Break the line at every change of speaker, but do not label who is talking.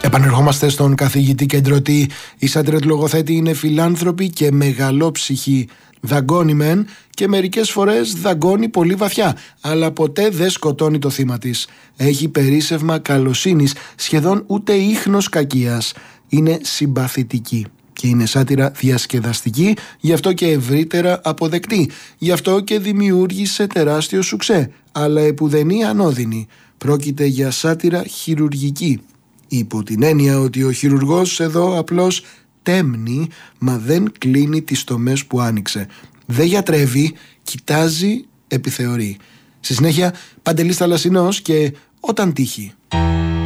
Επανερχόμαστε στον καθηγητή Κεντρωτή. Η σάτυρα του λογοθέτη είναι φιλάνθρωπη και μεγαλόψυχη. Δαγκώνει μεν και μερικές φορές δαγκώνει πολύ βαθιά, αλλά ποτέ δεν σκοτώνει το θύμα της. Έχει περίσσευμα καλοσύνης, σχεδόν ούτε ίχνος κακίας. Είναι συμπαθητική και είναι σάτυρα διασκεδαστική, γι' αυτό και ευρύτερα αποδεκτή. Γι' αυτό και δημιούργησε τεράστιο σουξέ, αλλά επουδενή ανώδυνη. Πρόκειται για σάτυρα χειρουργική. Υπό την έννοια ότι ο χειρουργός εδώ απλώς τέμνει, μα δεν κλείνει τις τομές που άνοιξε. Δεν γιατρεύει, κοιτάζει, επιθεωρεί. Στη συνέχεια, Παντελής Θαλασσινός και «Όταν τύχει».